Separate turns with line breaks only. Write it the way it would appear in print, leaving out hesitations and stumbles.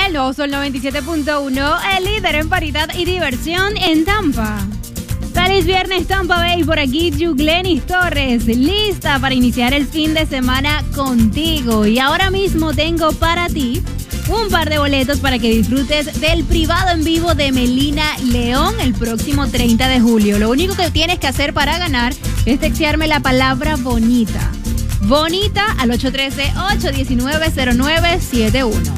El nuevo Sol 97.1, el líder en paridad y diversión en Tampa. Feliz viernes, Tampa Bay, por aquí Yuglenis Torres, lista para iniciar el fin de semana contigo. Y ahora mismo tengo para ti un par de boletos para que disfrutes del privado en vivo de Melina León el próximo 30 de julio. Lo único que tienes que hacer para ganar es textearme la palabra bonita. Bonita al 813-819-0971.